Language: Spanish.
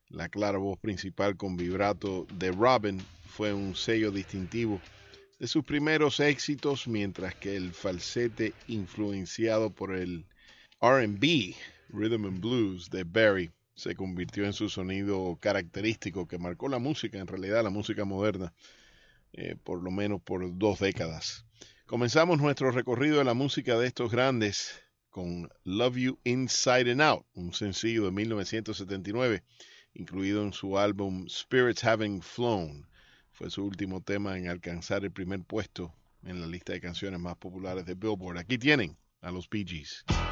La clara voz principal con vibrato de Robin fue un sello distintivo de sus primeros éxitos, mientras que el falsete influenciado por el R&B, Rhythm and Blues de Barry, se convirtió en su sonido característico que marcó la música, en realidad la música moderna, por lo menos por 2 décadas. Comenzamos nuestro recorrido de la música de estos grandes con Love You Inside and Out, un sencillo de 1979, incluido en su álbum Spirits Having Flown. Fue su último tema en alcanzar el primer puesto en la lista de canciones más populares de Billboard. Aquí tienen a los Bee Gees.